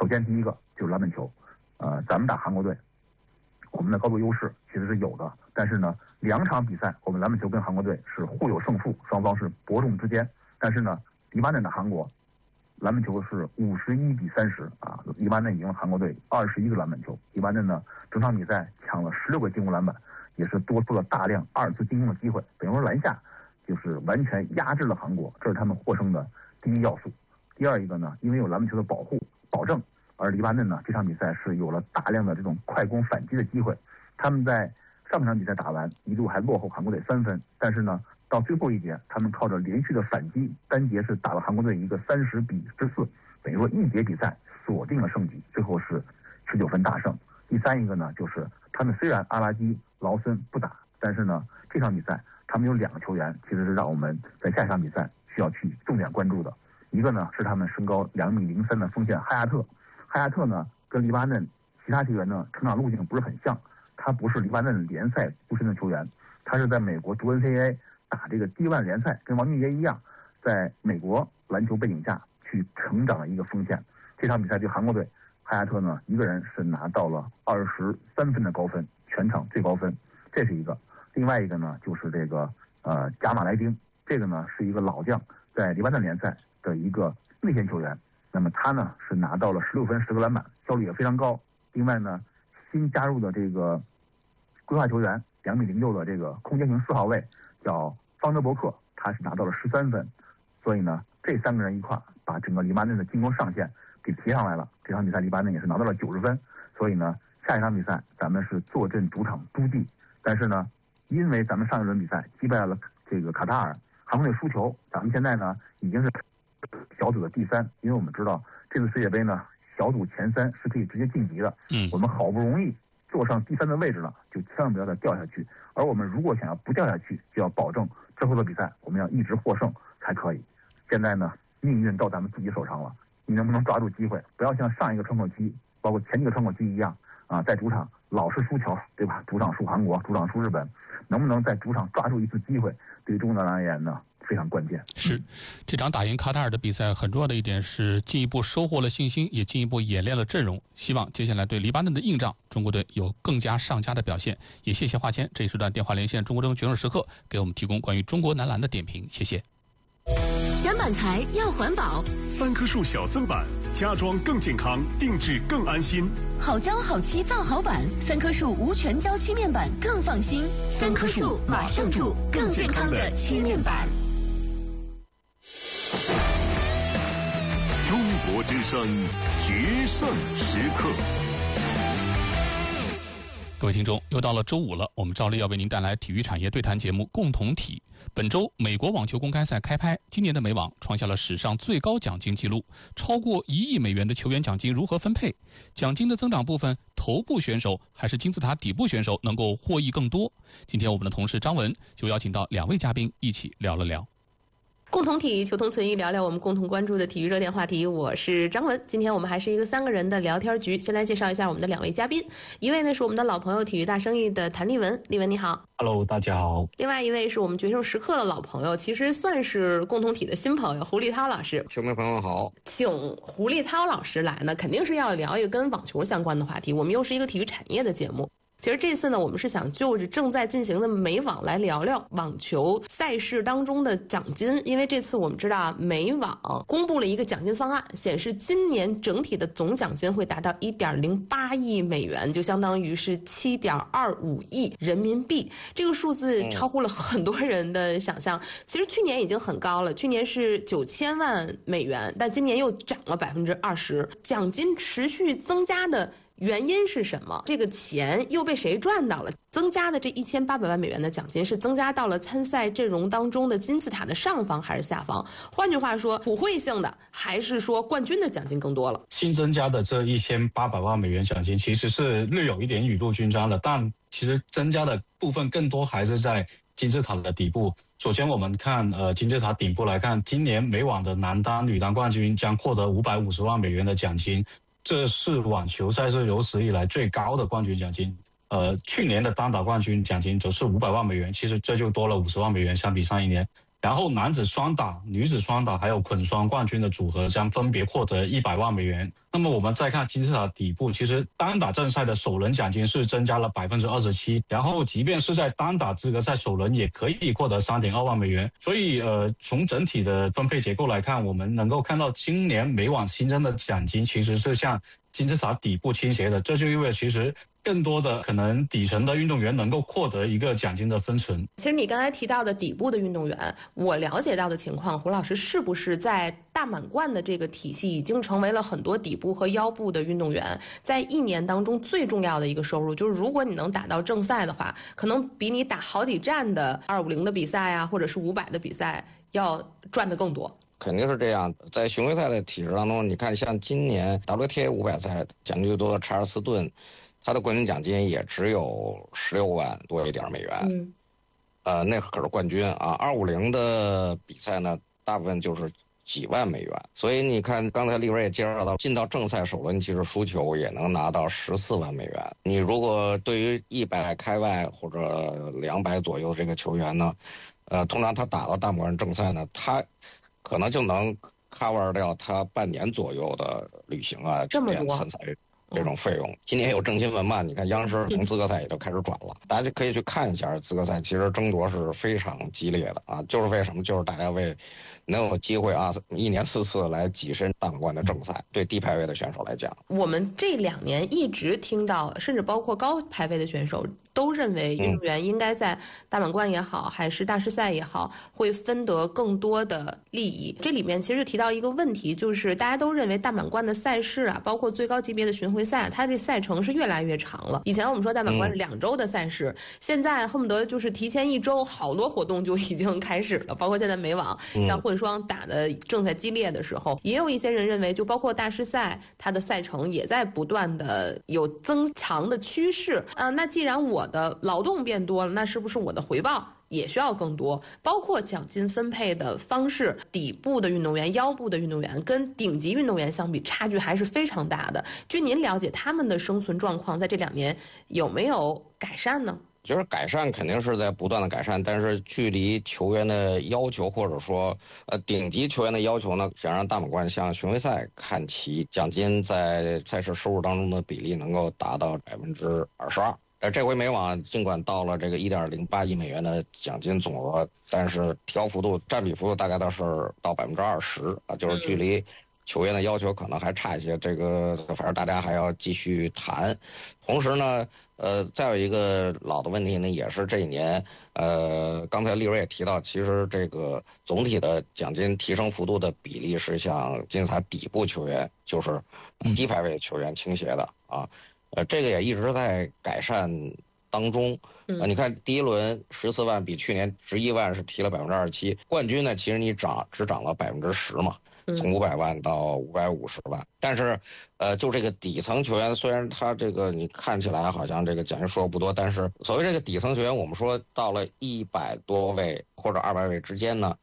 首先第一个就是篮板球，咱们打韩国队，我们的高度优势其实是有的，但是呢，2场比赛我们篮板球跟韩国队是互有胜负，双方是伯仲之间。但是呢，黎巴嫩的韩国篮板球是51-30啊，黎巴嫩赢了韩国队21个篮板球。黎巴嫩呢整场比赛抢了16个进攻篮板，也是多出了大量2次进攻的机会，等于说篮下就是完全压制了韩国，这是他们获胜的第一要素。第二一个呢，因为有篮板球的保证，而黎巴嫩呢这场比赛是有了大量的这种快攻反击的机会。他们在上半场比赛打完，一度还落后韩国队3分，但是呢，到最后一节，他们靠着连续的反击，单节是打了韩国队一个30-14，等于说一节比赛锁定了胜局，最后是19分大胜。第三一个呢，就是他们虽然阿拉基、劳森不打，但是呢，这场比赛他们有2个球员，其实是让我们在下一场比赛需要去重点关注的。一个呢是他们身高2.03米的锋线哈亚特，哈亚特呢跟黎巴嫩其他球员呢成长路径不是很像，他不是黎巴嫩联赛出身的球员，他是在美国读 NCAA 打这个D1联赛，跟王俊杰一样，在美国篮球背景下去成长的一个锋线。这场比赛对韩国队，哈亚特呢一个人是拿到了23分的高分，全场最高分，这是一个。另外一个呢就是这个贾马莱丁，这个呢是一个老将，在黎巴嫩联赛的一个内线球员，那么他呢是拿到了16分10个篮板，效率也非常高。另外呢，新加入的这个规划球员2.06米的这个空间型4号位叫方德伯克，他是拿到了13分。所以呢，这3个人一块把整个黎巴嫩的进攻上限给提上来了。这场比赛黎巴嫩也是拿到了90分。所以呢，下一场比赛咱们是坐镇主场都地，但是呢，因为咱们上一轮比赛击败了这个卡塔尔，韩国队输球，咱们现在呢已经是小组的第3，因为我们知道这次世界杯呢小组前3是可以直接晋级的。我们好不容易坐上第3的位置了，就千万不要再掉下去。而我们如果想要不掉下去，就要保证之后的比赛我们要一直获胜才可以。现在呢，命运到咱们自己手上了，你能不能抓住机会？不要像上一个窗口期，包括前几个窗口期一样啊，在主场老是输球，对吧？主场输韩国，主场输日本，能不能在主场抓住一次机会？对于中国队而言呢，非常关键。 是，这场打赢卡塔尔的比赛很重要的一点是进一步收获了信心，也进一步演练了阵容。希望接下来对黎巴嫩的硬仗，中国队有更加上佳的表现。也谢谢华谦这一时段电话连线中国决胜时刻，给我们提供关于中国男篮的点评，谢谢。 选板材要环保 ，3棵树小森板，家装更健康，定制更安心。 好胶好漆造好板，3棵树无全胶漆面板更放心。3棵树马上住，更健康的漆面板。 中国之声决胜时刻。 各位听众，又到了周五了，我们照例要为您带来体育产业对谈节目《共同体》。本周美国网球公开赛开拍，今年的美网创下了史上最高奖金纪录，超过1亿美元的球员奖金如何分配？奖金的增长部分，头部选手还是金字塔底部选手能够获益更多？今天我们的同事张文就邀请到2位嘉宾一起聊了聊。 共同体求同存异，聊聊我们共同关注的体育热点话题。我是张文，今天我们还是一个3个人的聊天局。先来介绍一下我们的2位嘉宾，一位呢是我们的老朋友体育大生意的谭立文，立文你好。 Hello， 大家好。 另外一位是我们决胜时刻的老朋友，其实算是共同体的新朋友，胡立涛老师。 球迷朋友好。 请胡立涛老师来呢，肯定是要聊一个跟网球相关的话题，我们又是一个体育产业的节目。其实这次呢，我们是想就着正在进行的美网来聊聊网球赛事当中的奖金，因为这次我们知道美网公布了一个奖金方案，显示今年整体的总奖金会达到 1.08 亿美元，就相当于是 7.25 亿人民币。这个数字超乎了很多人的想象。其实去年已经很高了，去年是9000万美元，但今年又涨了 20%。奖金持续增加的原因是什么？这个钱又被谁赚到了？增加的这1800万美元的奖金是增加到了参赛阵容当中的金字塔的上方还是下方？换句话说，普惠性的还是说冠军的奖金更多了？ 新增加的这1800万美元奖金其实是略有一点雨露均沾的，但其实增加的部分更多还是在金字塔的底部。首先我们看金字塔顶部来看，今年美网的男单、女单冠军将获得550万美元的奖金，这是网球赛事有史以来最高的冠军奖金。去年的单打冠军奖金则是500万美元，其实这就多了50万美元相比上一年。 然后男子双打、女子双打还有捆双冠军的组合将分别获得100万美元。那么我们再看金字塔底部，其实单打正赛的首轮奖金是增加了27%，然后即便是在单打资格赛首轮也可以获得3.2万美元。所以从整体的分配结构来看，我们能够看到今年美网新增的奖金其实是向金字塔底部倾斜的，这就意味着其实更多的可能底层的运动员能够获得一个奖金的分成。 其实你刚才提到的底部的运动员，我了解到的情况，胡老师是不是在大满贯的这个体系已经成为了很多底部和腰部的运动员在一年当中最重要的一个收入？就是如果你能打到正赛的话，可能比你打好几站的250的比赛啊，或者是500的比赛要赚得更多。 肯定是这样，在巡回赛的体制当中，你看像今年 WTA 500赛奖金最多的查尔斯顿，他的冠军奖金也只有16万多一点美元。那可是冠军啊。250的比赛呢，大部分就是几万美元。所以你看，刚才利瑞也介绍到，进到正赛首轮，其实输球也能拿到14万美元。你如果对于100开外或者200左右这个球员呢，通常他打到大满贯正赛呢，他可能就能 cover 掉他半年左右的旅行啊、 这么多参赛这种费用。今年有正新闻嘛？你看央视从资格赛也就开始转了，大家可以去看一下资格赛，其实争夺是非常激烈的啊。就是为什么？就是大家为能有机会啊，一年4次来跻身大满贯的正赛，对低排位的选手来讲， 我们这2年一直听到，甚至包括高排位的选手都认为运动员应该在大满贯也好，还是大师赛也好，会分得更多的利益。这里面其实提到一个问题，就是大家都认为大满贯的赛事啊，包括最高级别的巡回赛，它这赛程是越来越长了。以前我们说大满贯是2周的赛事，现在恨不得就是提前1周，好多活动就已经开始了。包括现在美网像混双打的正在激烈的时候，也有一些人认为，就包括大师赛，它的赛程也在不断的有增强的趋势啊。那既然我的劳动变多了，那是不是我的回报也需要更多？包括奖金分配的方式，底部的运动员、腰部的运动员跟顶级运动员相比，差距还是非常大的。据您了解，他们的生存状况在这2年有没有改善呢？ 就是改善肯定是在不断的改善，但是距离球员的要求，或者说顶级球员的要求呢，想让大满贯向巡回赛看齐，奖金在赛事收入当中的比例能够达到22%。这回美网尽管到了这个1.08亿美元的奖金总额，但是挑幅度、占比幅度大概倒是到20%啊，就是距离球员的要求可能还差一些。这个反正大家还要继续谈。同时呢，再有一个老的问题呢，也是这一年，刚才利瑞也提到，其实这个总体的奖金提升幅度的比例是向金字塔底部球员，就是低排位球员倾斜的啊。这个也一直在改善当中。你看第一轮14万比去年11万是提了27%，冠军呢其实你只涨了10%嘛，从500万到550万。但是就这个底层球员，虽然他这个你看起来好像这个奖金数额不多，但是所谓这个底层球员，我们说到了100多位或者200位之间呢，